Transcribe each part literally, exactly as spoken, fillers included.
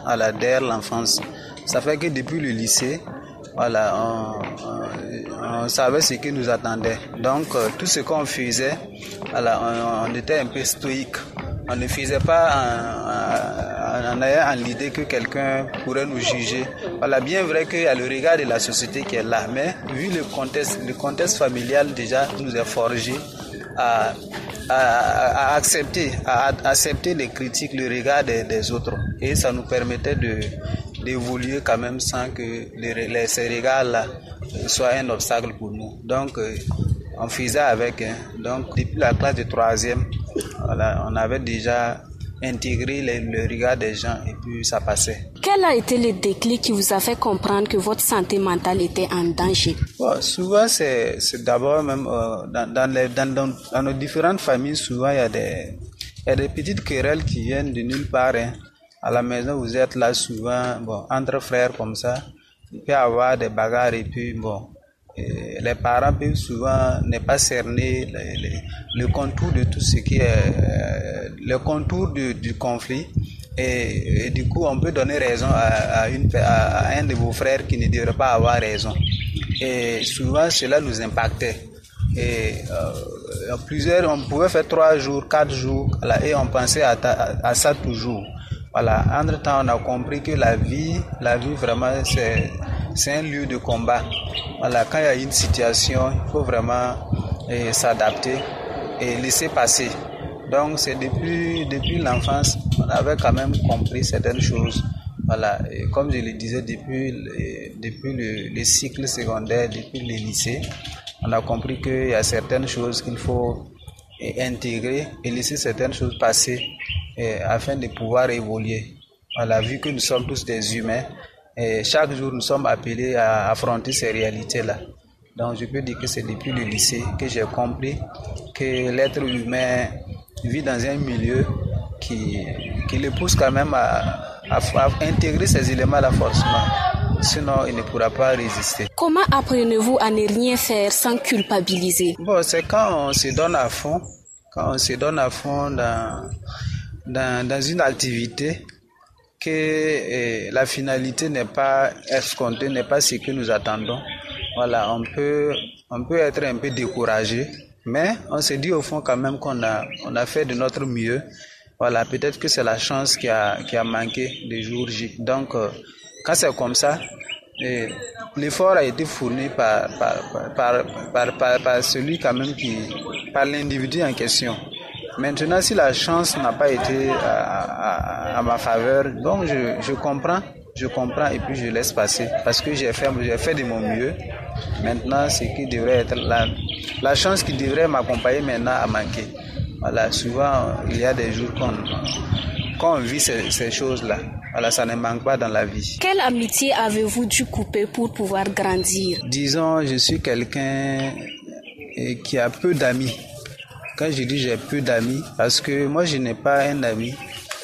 voilà, dès l'enfance. Ça fait que depuis le lycée, voilà, on, on, on savait ce qui nous attendait. Donc, euh, tout ce qu'on faisait, voilà, on, on était un peu stoïque. On ne faisait pas en, en, en ayant en l'idée que quelqu'un pourrait nous juger. Voilà, bien vrai qu'il y a le regard de la société qui est là, mais vu le contexte, le contexte familial déjà nous a forgé à, à, à accepter, à, à accepter les critiques, le regard des, des autres. Et ça nous permettait de d'évoluer quand même sans que les, les, ces regards-là soient un obstacle pour nous. Donc, euh, on faisait avec. Hein. Donc, depuis la classe de troisième, voilà, on avait déjà intégré les, le regard des gens et puis ça passait. Quel a été le déclic qui vous a fait comprendre que votre santé mentale était en danger? Bon, souvent, c'est, c'est d'abord même euh, dans, dans, les, dans, dans, dans nos différentes familles, souvent il y a des, il y a des petites querelles qui viennent de nulle part. Hein. À la maison, vous êtes là souvent, bon, entre frères comme ça, il peut y avoir des bagarres et puis bon, et les parents peuvent souvent ne pas cerner le, le, le contour de tout ce qui est, euh, le contour du, du conflit et, et du coup on peut donner raison à, à, une, à, à un de vos frères qui ne devrait pas avoir raison. Et souvent cela nous impactait. Et euh, plusieurs, on pouvait faire trois jours, quatre jours, là, et on pensait à, à, à ça toujours. Voilà, entre-temps, on a compris que la vie, la vie vraiment, c'est, c'est un lieu de combat. Voilà, quand il y a une situation, il faut vraiment eh, s'adapter et laisser passer. Donc, c'est depuis, depuis l'enfance, on avait quand même compris certaines choses. Voilà, et comme je le disais, depuis, le, depuis le, le cycle secondaire, depuis le lycée, on a compris qu'il y a certaines choses qu'il faut intégrer et laisser certaines choses passer et, afin de pouvoir évoluer. Voilà, vu que nous sommes tous des humains, et chaque jour nous sommes appelés à affronter ces réalités-là. Donc je peux dire que c'est depuis le lycée que j'ai compris que l'être humain vit dans un milieu qui, qui le pousse quand même à, à, à intégrer ces éléments-là forcément. Sinon, il ne pourra pas résister. Comment apprenez-vous à ne rien faire sans culpabiliser? Bon, c'est quand on se donne à fond, quand on se donne à fond dans, dans, dans une activité, que eh, la finalité n'est pas escomptée, n'est pas ce que nous attendons. Voilà, on peut, on peut être un peu découragé, mais on se dit au fond quand même qu'on a, on a fait de notre mieux. Voilà, peut-être que c'est la chance qui a, qui a manqué le jour J. Donc, euh, quand c'est comme ça, et l'effort a été fourni par, par, par, par, par, par celui quand même qui, par l'individu en question. Maintenant, si la chance n'a pas été à, à, à ma faveur, donc je, je comprends, je comprends et puis je laisse passer parce que j'ai fait, j'ai fait de mon mieux. Maintenant, ce qui devrait être la, la chance qui devrait m'accompagner maintenant a manqué. Voilà, souvent il y a des jours qu'on, qu'on vit ces, ces choses-là. Voilà, ça ne manque pas dans la vie. Quelle amitié avez-vous dû couper pour pouvoir grandir? Disons, je suis quelqu'un qui a peu d'amis. Quand je dis j'ai peu d'amis, parce que moi je n'ai pas un ami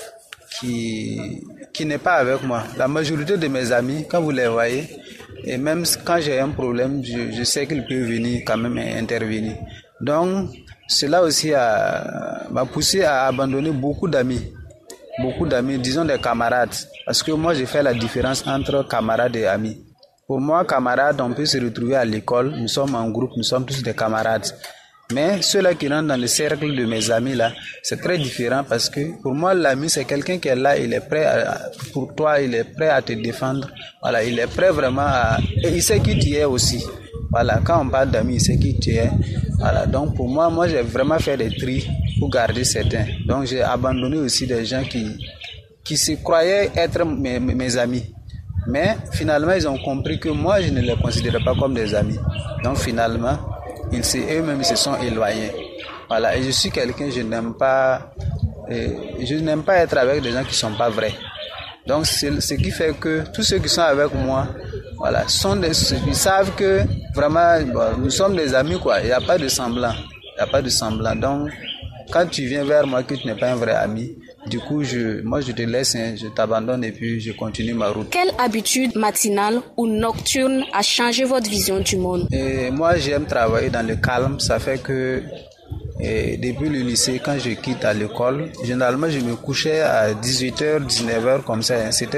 qui, qui n'est pas avec moi. La majorité de mes amis, quand vous les voyez, et même quand j'ai un problème, je, je sais qu'ils peuvent venir quand même intervenir. Donc, cela aussi a, m'a poussé à abandonner beaucoup d'amis. Beaucoup d'amis, disons des camarades. Parce que moi, j'ai fait la différence entre camarades et amis. Pour moi, camarades, on peut se retrouver à l'école. Nous sommes en groupe, nous sommes tous des camarades. Mais ceux-là qui rentrent dans le cercle de mes amis, là, c'est très différent parce que pour moi, l'ami, c'est quelqu'un qui est là, il est prêt à, pour toi, il est prêt à te défendre. Voilà, il est prêt vraiment à... Et il sait qui tu es aussi. Voilà, quand on parle d'amis, il sait qui tu es. Voilà, donc pour moi, moi, j'ai vraiment fait des tris pour garder certains. Donc j'ai abandonné aussi des gens qui, qui se croyaient être mes, mes amis. Mais finalement, ils ont compris que moi, je ne les considérais pas comme des amis. Donc finalement, ils se, eux-mêmes se sont éloignés. Voilà, et je suis quelqu'un, je n'aime pas, euh, je n'aime pas être avec des gens qui sont pas vrais. Donc c'est ce qui fait que tous ceux qui sont avec moi, voilà, sont des, ils savent que vraiment, bon, nous sommes des amis quoi. Il n'y a pas de semblant, il n'y a pas de semblant. Donc quand tu viens vers moi que tu n'es pas un vrai ami, du coup, je, moi, je te laisse, hein, je t'abandonne et puis je continue ma route. Quelle habitude matinale ou nocturne a changé votre vision du monde? Et moi, j'aime travailler dans le calme. Ça fait que et depuis le lycée, quand je quitte à l'école, généralement, je me couchais à dix-huit heures, dix-neuf heures comme ça. Hein, c'était